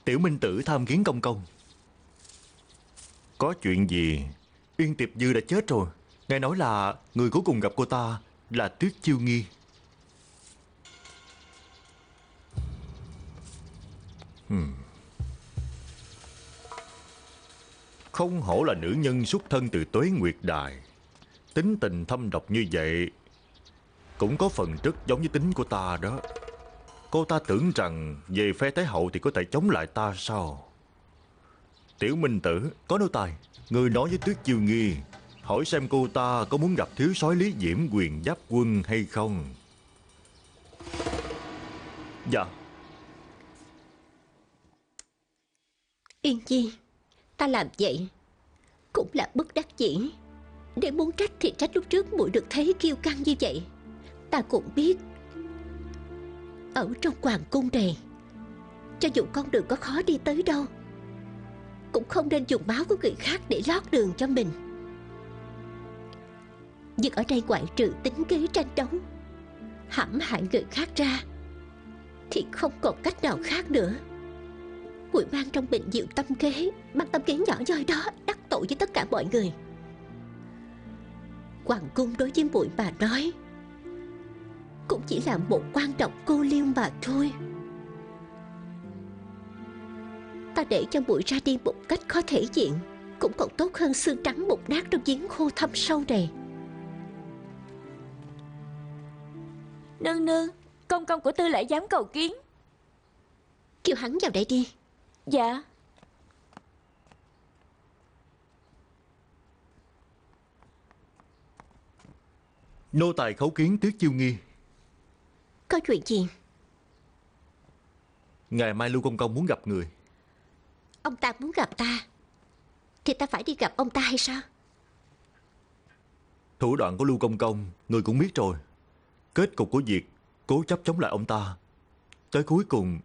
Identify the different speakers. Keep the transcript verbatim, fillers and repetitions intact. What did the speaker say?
Speaker 1: Tiểu Minh Tử tham kiến công công. Có chuyện gì? Uyên Tiệp Dư đã chết rồi. Nghe nói là người cuối cùng gặp cô ta là Tuyết Chiêu Nghi. hmm. Không hổ là nữ nhân xuất thân từ Tuế Nguyệt Đài. Tính tình thâm độc như vậy cũng có phần rất giống với tính của ta đó. Cô ta tưởng rằng về phe Thái Hậu thì có thể chống lại ta sao? Tiểu Minh Tử, có nô tài, người nói với Tuyết Chiêu Nghi, hỏi xem cô ta có muốn gặp thiếu soái Lý Diễm Quyền Giáp Quân hay không. Dạ.
Speaker 2: Yên Nhi, ta làm vậy cũng là bất đắc dĩ. Để muốn trách thì trách lúc trước muội được thấy kiêu căng như vậy. Ta cũng biết ở trong hoàng cung này, cho dù con đường có khó đi tới đâu, cũng không nên dùng máu của người khác để lót đường cho mình. Nhưng ở đây ngoại trừ tính kế tranh đấu, hãm hại người khác ra, thì không còn cách nào khác nữa. Muội mang trong mình nhiều tâm kế, mang tâm kế nhỏ nhoi đó đắc tội với tất cả mọi người. Hoàng cung đối với muội mà nói cũng chỉ là một quan trọng cô liêu mà thôi. Ta để cho muội ra đi một cách có thể diện cũng còn tốt hơn xương trắng mục nát trong giếng khô thâm sâu này.
Speaker 3: Nương nương, công công của Tư Lễ dám cầu kiến.
Speaker 2: Kêu hắn vào đây đi.
Speaker 3: Dạ.
Speaker 1: Nô tài khấu kiến Tuyết Chiêu Nghi.
Speaker 2: Có chuyện gì?
Speaker 1: Ngày mai Lưu Công Công muốn gặp người.
Speaker 2: Ông ta muốn gặp ta thì ta phải đi gặp ông ta hay sao?
Speaker 1: Thủ đoạn của Lưu Công Công người cũng biết rồi. Kết cục của việc cố chấp chống lại ông ta, tới cuối cùng